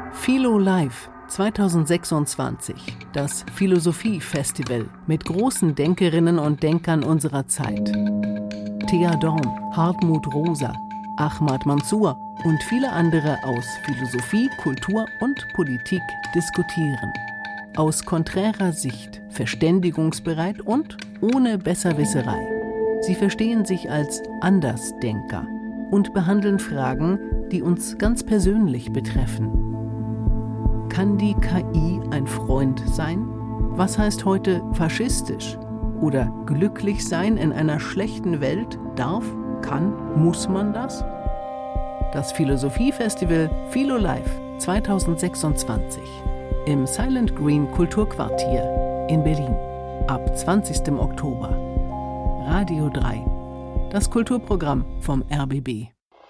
Philo Live 2026, das Philosophie-Festival mit großen Denkerinnen und Denkern unserer Zeit. Thea Dorn, Hartmut Rosa, Ahmad Mansour und viele andere aus Philosophie, Kultur und Politik diskutieren. Aus konträrer Sicht, verständigungsbereit und ohne Besserwisserei. Sie verstehen sich als Andersdenker und behandeln Fragen, die uns ganz persönlich betreffen. Kann die KI ein Freund sein? Was heißt heute faschistisch? Oder glücklich sein in einer schlechten Welt? Darf, kann, muss man das? Das Philosophie-Festival Philo Live 2026 im Silent Green Kulturquartier in Berlin ab 20. Oktober. Radio 3, das Kulturprogramm vom RBB.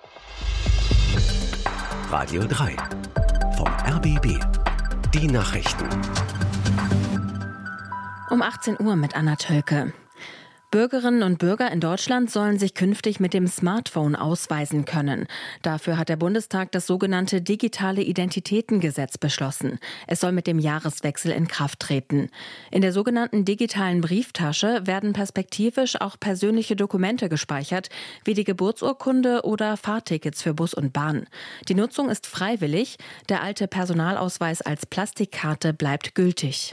Radio 3 vom RBB. Die Nachrichten. Um 18 Uhr mit Anna Tölke. Bürgerinnen und Bürger in Deutschland sollen sich künftig mit dem Smartphone ausweisen können. Dafür hat der Bundestag das sogenannte Digitale Identitätengesetz beschlossen. Es soll mit dem Jahreswechsel in Kraft treten. In der sogenannten digitalen Brieftasche werden perspektivisch auch persönliche Dokumente gespeichert, wie die Geburtsurkunde oder Fahrtickets für Bus und Bahn. Die Nutzung ist freiwillig. Der alte Personalausweis als Plastikkarte bleibt gültig.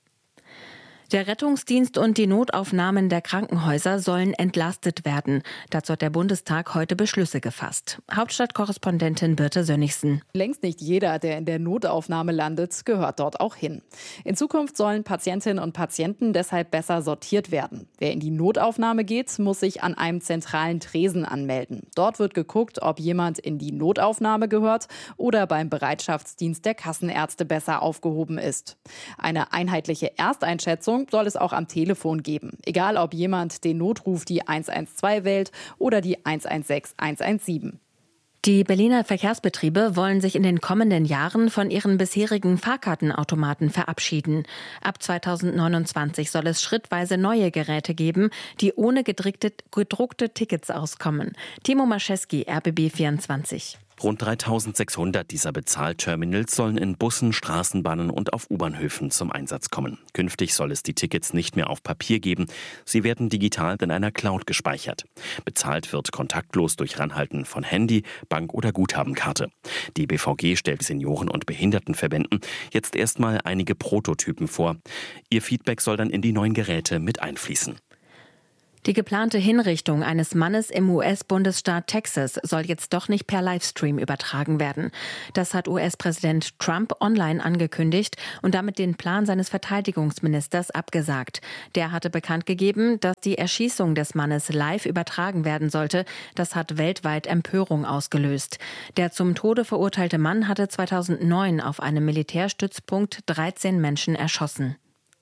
Der Rettungsdienst und die Notaufnahmen der Krankenhäuser sollen entlastet werden. Dazu hat der Bundestag heute Beschlüsse gefasst. Hauptstadtkorrespondentin Birte Sönnigsen. Längst nicht jeder, der in der Notaufnahme landet, gehört dort auch hin. In Zukunft sollen Patientinnen und Patienten deshalb besser sortiert werden. Wer in die Notaufnahme geht, muss sich an einem zentralen Tresen anmelden. Dort wird geguckt, ob jemand in die Notaufnahme gehört oder beim Bereitschaftsdienst der Kassenärzte besser aufgehoben ist. Eine einheitliche Ersteinschätzung soll es auch am Telefon geben. Egal, ob jemand den Notruf die 112 wählt oder die 116 117. Die Berliner Verkehrsbetriebe wollen sich in den kommenden Jahren von ihren bisherigen Fahrkartenautomaten verabschieden. Ab 2029 soll es schrittweise neue Geräte geben, die ohne gedruckte Tickets auskommen. Timo Mascheski, RBB 24. Rund 3600 dieser Bezahlterminals sollen in Bussen, Straßenbahnen und auf U-Bahnhöfen zum Einsatz kommen. Künftig soll es die Tickets nicht mehr auf Papier geben. Sie werden digital in einer Cloud gespeichert. Bezahlt wird kontaktlos durch Ranhalten von Handy, Bank- oder Guthabenkarte. Die BVG stellt Senioren- und Behindertenverbänden jetzt erstmal einige Prototypen vor. Ihr Feedback soll dann in die neuen Geräte mit einfließen. Die geplante Hinrichtung eines Mannes im US-Bundesstaat Texas soll jetzt doch nicht per Livestream übertragen werden. Das hat US-Präsident Trump online angekündigt und damit den Plan seines Verteidigungsministers abgesagt. Der hatte bekannt gegeben, dass die Erschießung des Mannes live übertragen werden sollte. Das hat weltweit Empörung ausgelöst. Der zum Tode verurteilte Mann hatte 2009 auf einem Militärstützpunkt 13 Menschen erschossen.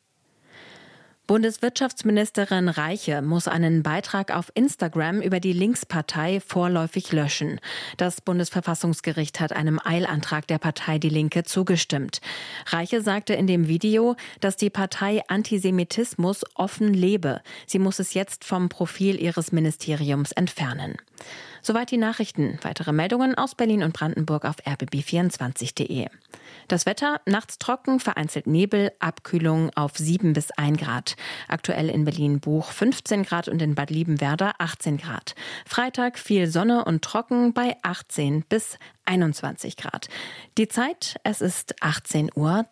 Bundeswirtschaftsministerin Reiche muss einen Beitrag auf Instagram über die Linkspartei vorläufig löschen. Das Bundesverfassungsgericht hat einem Eilantrag der Partei Die Linke zugestimmt. Reiche sagte in dem Video, dass die Partei Antisemitismus offen lebe. Sie muss es jetzt vom Profil ihres Ministeriums entfernen. Soweit die Nachrichten. Weitere Meldungen aus Berlin und Brandenburg auf rbb24.de. Das Wetter, nachts trocken, vereinzelt Nebel, Abkühlung auf 7 bis 1 Grad. Aktuell in Berlin-Buch 15 Grad und in Bad Liebenwerda 18 Grad. Freitag viel Sonne und trocken bei 18 bis 21 Grad. Die Zeit, es ist 18:03 Uhr.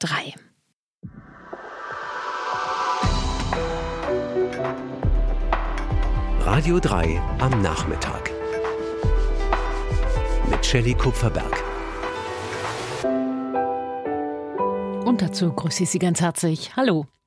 Radio 3 am Nachmittag. Mit Shelley Kupferberg. Und dazu grüße ich Sie ganz herzlich. Hallo.